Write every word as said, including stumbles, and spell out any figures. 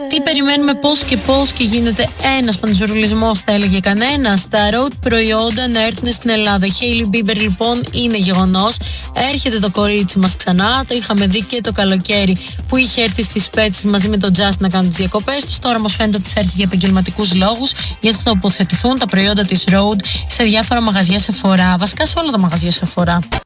Τι περιμένουμε, πώς και πώς, και γίνεται ένας παντζουρουλισμός, θα έλεγε κανένας. Τα road προϊόντα να έρθουν στην Ελλάδα. Η Hailey Bieber λοιπόν είναι γεγονός. Έρχεται το κορίτσι μας ξανά. Το είχαμε δει και το καλοκαίρι που είχε έρθει στις Πέτσες μαζί με τον Just να κάνουν τις διακοπές τους. Τώρα όμως φαίνεται ότι θα έρθει για επαγγελματικούς λόγους, γιατί θα τοποθετηθούν τα προϊόντα της Road σε διάφορα μαγαζιά Sephora. Βασικά σε όλα τα μαγαζιά Sephora.